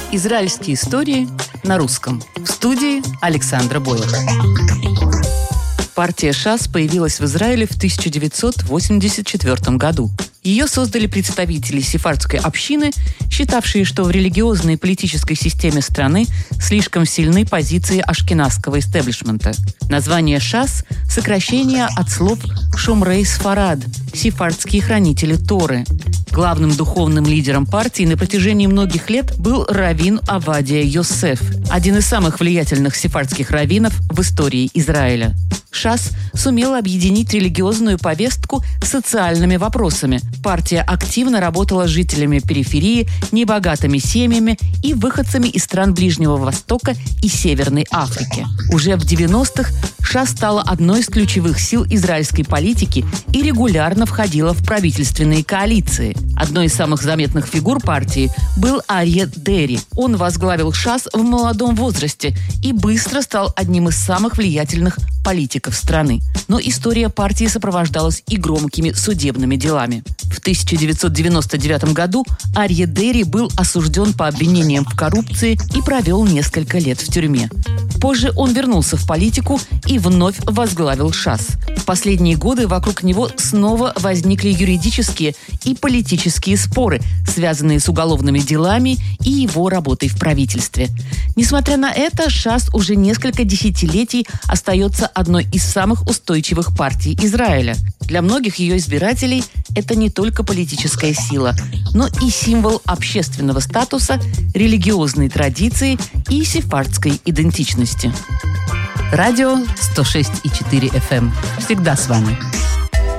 Израильские истории на русском. В студии Александра Бойлер. Партия ШАС появилась в Израиле в 1984 году. Ее создали представители сефардской общины, считавшие, что в религиозной и политической системе страны слишком сильны позиции ашкеназского истеблишмента. Название ШАС – сокращение от слов «Шумрей Сфарад» – сефардские хранители Торы. Главным духовным лидером партии на протяжении многих лет был раввин Авадия Йосеф, один из самых влиятельных сефардских раввинов в истории Израиля. ШАС сумела объединить религиозную повестку с социальными вопросами. Партия активно работала с жителями периферии, небогатыми семьями и выходцами из стран Ближнего Востока и Северной Африки. Уже в 90-х ШАС стала одной из ключевых сил израильской политики и регулярно входила в правительственные коалиции. Одной из самых заметных фигур партии был Арье Дери. Он возглавил ШАС в молодом возрасте и быстро стал одним из самых влиятельных политиков страны. Но история партии сопровождалась и громкими судебными делами. В 1999 году Арье Дери был осужден по обвинениям в коррупции и провел несколько лет в тюрьме. Позже он вернулся в политику и вновь возглавил ШАС. В последние годы вокруг него снова возникли юридические и политические споры, связанные с уголовными делами и его работой в правительстве. Несмотря на это, ШАС уже несколько десятилетий остается одной из самых устойчивых партий Израиля. Для многих ее избирателей это не только политическая сила, но и символ общественного статуса, религиозной традиции и сефардской идентичности. Радио 106,4 FM. Всегда с вами.